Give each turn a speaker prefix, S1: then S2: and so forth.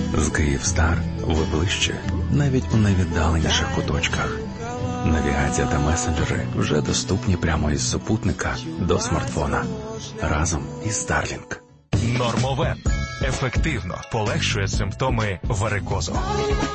S1: З Київстар ви ближче, навіть у найвіддаленіших куточках. Навігація та месенджери вже доступні прямо із супутника до смартфона. Разом із Starlink.
S2: Нормовен ефективно полегшує симптоми варикозу.